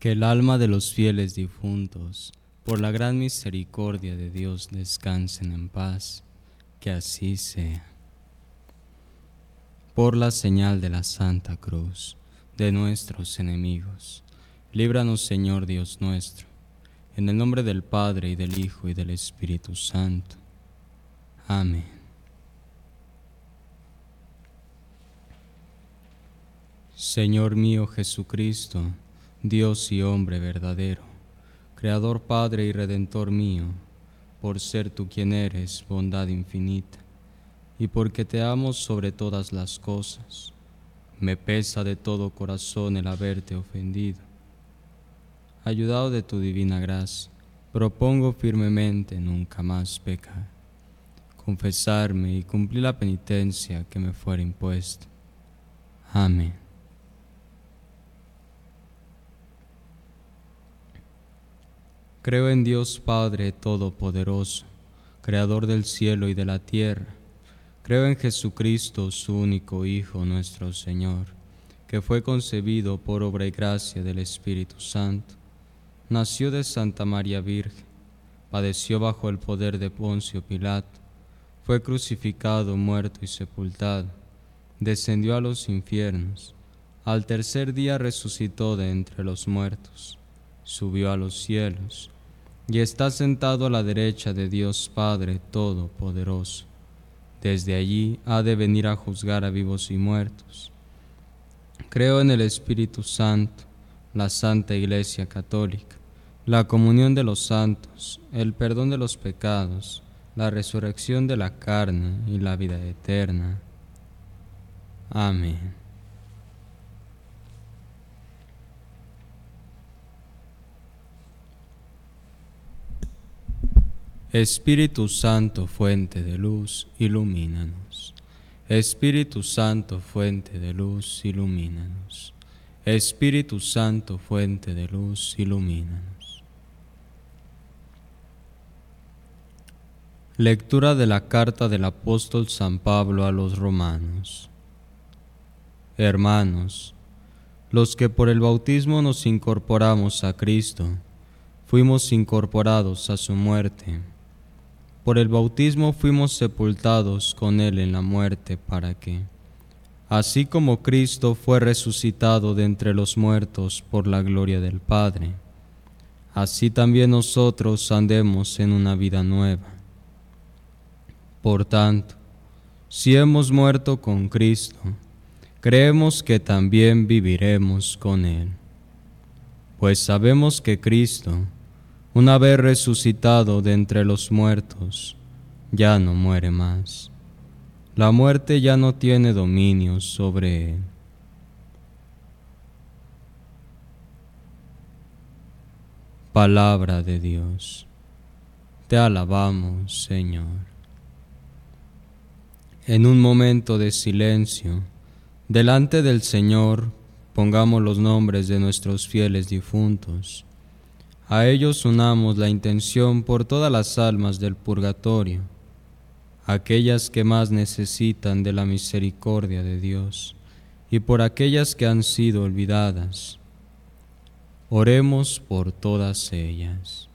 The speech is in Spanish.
Que el alma de los fieles difuntos, por la gran misericordia de Dios, descansen en paz. Que así sea. Por la señal de la Santa Cruz de nuestros enemigos, líbranos, Señor Dios nuestro, en el nombre del Padre, y del Hijo, y del Espíritu Santo. Amén. Señor mío Jesucristo, Dios y hombre verdadero, Creador, Padre y Redentor mío, por ser tú quien eres, bondad infinita, y porque te amo sobre todas las cosas, me pesa de todo corazón el haberte ofendido. Ayudado de tu divina gracia, propongo firmemente nunca más pecar, confesarme y cumplir la penitencia que me fuera impuesta. Amén. Creo en Dios Padre Todopoderoso, Creador del cielo y de la tierra. Creo en Jesucristo, su único Hijo, nuestro Señor, que fue concebido por obra y gracia del Espíritu Santo. Nació de Santa María Virgen, padeció bajo el poder de Poncio Pilato, fue crucificado, muerto y sepultado, descendió a los infiernos, al tercer día resucitó de entre los muertos, subió a los cielos, y está sentado a la derecha de Dios Padre Todopoderoso. Desde allí ha de venir a juzgar a vivos y muertos. Creo en el Espíritu Santo, la Santa Iglesia Católica, la comunión de los santos, el perdón de los pecados, la resurrección de la carne y la vida eterna. Amén. Espíritu Santo, fuente de luz, ilumínanos. Espíritu Santo, fuente de luz, ilumínanos. Espíritu Santo, fuente de luz, ilumínanos. Lectura de la carta del apóstol San Pablo a los romanos. Hermanos, los que por el bautismo nos incorporamos a Cristo, fuimos incorporados a su muerte. Por el bautismo fuimos sepultados con Él en la muerte, para que, así como Cristo fue resucitado de entre los muertos por la gloria del Padre, así también nosotros andemos en una vida nueva. Por tanto, si hemos muerto con Cristo, creemos que también viviremos con Él. Pues sabemos que Cristo, una vez resucitado de entre los muertos, ya no muere más. La muerte ya no tiene dominio sobre Él. Palabra de Dios. Te alabamos, Señor. En un momento de silencio, delante del Señor, pongamos los nombres de nuestros fieles difuntos. A ellos unamos la intención por todas las almas del purgatorio, aquellas que más necesitan de la misericordia de Dios, y por aquellas que han sido olvidadas. Oremos por todas ellas.